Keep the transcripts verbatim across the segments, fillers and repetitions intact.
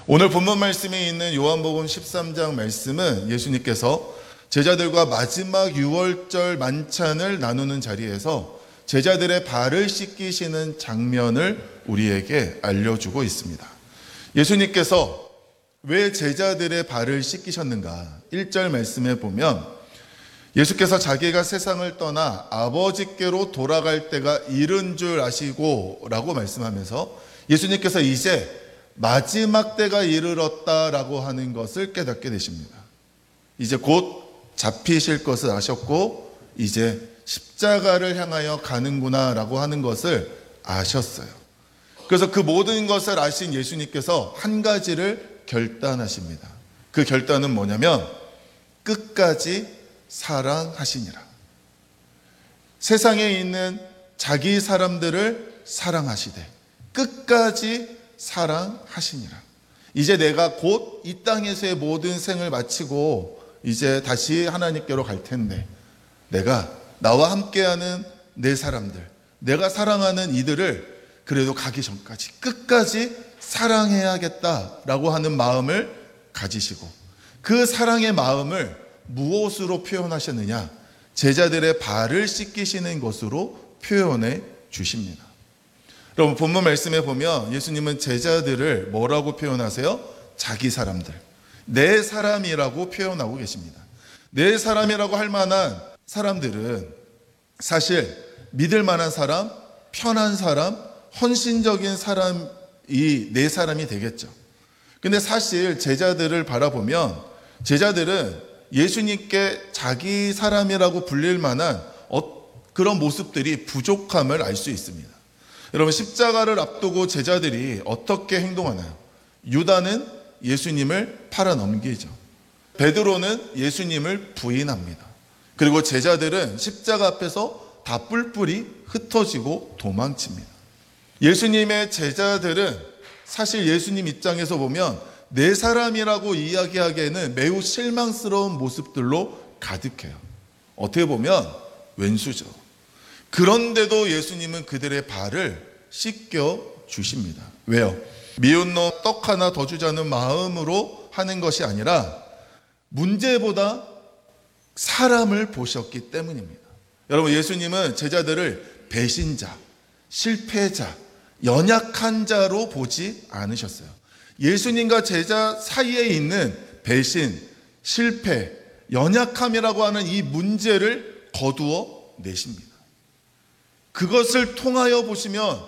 오늘 본문 말씀에 있는 요한복음 십삼 장 말씀은 예수님께서 제자들과 마지막 유월절 만찬을 나누는 자리에서 제자들의 발을 씻기시는 장면을 우리에게 알려주고 있습니다. 예수님께서 왜 제자들의 발을 씻기셨는가? 일 절 말씀에 보면 예수께서 자기가 세상을 떠나 아버지께로 돌아갈 때가 이른 줄 아시고 라고 말씀하면서 예수님께서 이제 마지막 때가 이르렀다라고 하는 것을 깨닫게 되십니다. 이제 곧 잡히실 것을 아셨고 이제 십자가를 향하여 가는구나 라고 하는 것을 아셨어요. 그래서 그 모든 것을 아신 예수님께서 한 가지를 결단하십니다. 그 결단은 뭐냐면 끝까지 사랑하시니라. 세상에 있는 자기 사람들을 사랑하시되 끝까지 사랑하시니라. 이제 내가 곧 이 땅에서의 모든 생을 마치고 이제 다시 하나님께로 갈 텐데 내가 나와 함께하는 내 사람들, 내가 사랑하는 이들을 그래도 가기 전까지 끝까지 사랑해야겠다라고 하는 마음을 가지시고 그 사랑의 마음을 무엇으로 표현하셨느냐? 제자들의 발을 씻기시는 것으로 표현해 주십니다. 여러분 본문 말씀에 보면 예수님은 제자들을 뭐라고 표현하세요? 자기 사람들, 내 사람이라고 표현하고 계십니다. 내 사람이라고 할 만한 사람들은 사실 믿을 만한 사람, 편한 사람, 헌신적인 사람이 내 사람이 되겠죠. 근데 사실 제자들을 바라보면 제자들은 예수님께 자기 사람이라고 불릴 만한 그런 모습들이 부족함을 알 수 있습니다. 여러분 십자가를 앞두고 제자들이 어떻게 행동하나요? 유다는 예수님을 팔아넘기죠. 베드로는 예수님을 부인합니다. 그리고 제자들은 십자가 앞에서 다 뿔뿔이 흩어지고 도망칩니다. 예수님의 제자들은 사실 예수님 입장에서 보면 내 사람이라고 이야기하기에는 매우 실망스러운 모습들로 가득해요. 어떻게 보면 왼수죠. 그런데도 예수님은 그들의 발을 씻겨 주십니다. 왜요? 미운 놈 떡 하나 더 주자는 마음으로 하는 것이 아니라 문제보다 사람을 보셨기 때문입니다. 여러분 예수님은 제자들을 배신자, 실패자, 연약한 자로 보지 않으셨어요. 예수님과 제자 사이에 있는 배신, 실패, 연약함이라고 하는 이 문제를 거두어 내십니다. 그것을 통하여 보시면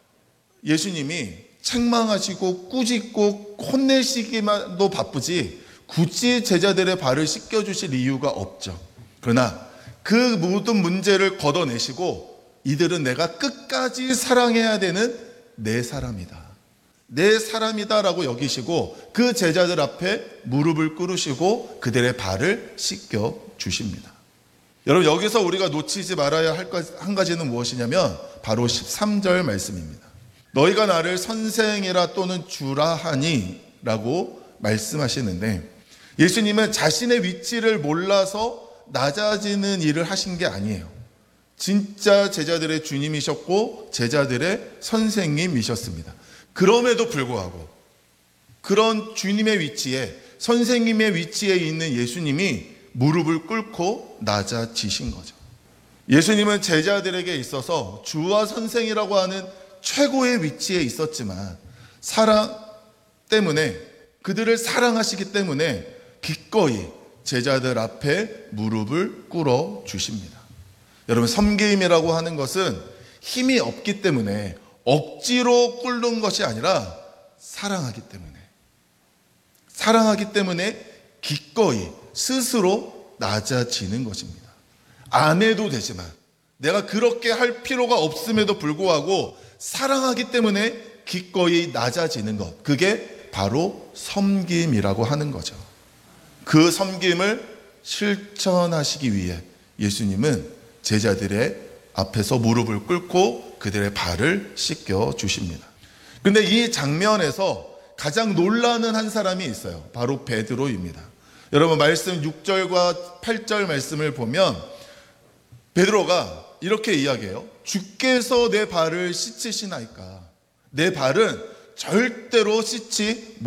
예수님이 책망하시고 꾸짖고 혼내시기만도 바쁘지 굳이 제자들의 발을 씻겨주실 이유가 없죠. 그러나 그 모든 문제를 걷어내시고 이들은 내가 끝까지 사랑해야 되는 내 사람이다. 내 사람이다 라고 여기시고 그 제자들 앞에 무릎을 꿇으시고 그들의 발을 씻겨 주십니다. 여러분 여기서 우리가 놓치지 말아야 할 한 가지는 무엇이냐면 바로 십삼 절 말씀입니다. 너희가 나를 선생이라 또는 주라 하니 라고 말씀하시는데 예수님은 자신의 위치를 몰라서 낮아지는 일을 하신 게 아니에요. 진짜 제자들의 주님이셨고 제자들의 선생님이셨습니다. 그럼에도 불구하고 그런 주님의 위치에 선생님의 위치에 있는 예수님이 무릎을 꿇고 낮아지신 거죠. 예수님은 제자들에게 있어서 주와 선생이라고 하는 최고의 위치에 있었지만 사랑 때문에 그들을 사랑하시기 때문에 기꺼이 제자들 앞에 무릎을 꿇어 주십니다. 여러분 섬김이라고 하는 것은 힘이 없기 때문에 억지로 꿇는 것이 아니라 사랑하기 때문에 사랑하기 때문에 기꺼이 스스로 낮아지는 것입니다. 안 해도 되지만 내가 그렇게 할 필요가 없음에도 불구하고 사랑하기 때문에 기꺼이 낮아지는 것, 그게 바로 섬김이라고 하는 거죠. 그 섬김을 실천하시기 위해 예수님은 제자들의 앞에서 무릎을 꿇고 그들의 발을 씻겨 주십니다. 그런데 이 장면에서 가장 놀라는 한 사람이 있어요. 바로 베드로입니다. 여러분 말씀 육 절과 팔 절 말씀을 보면 베드로가 이렇게 이야기해요. 주께서 내 발을 씻으시나이까? 내 발은 절대로 씻지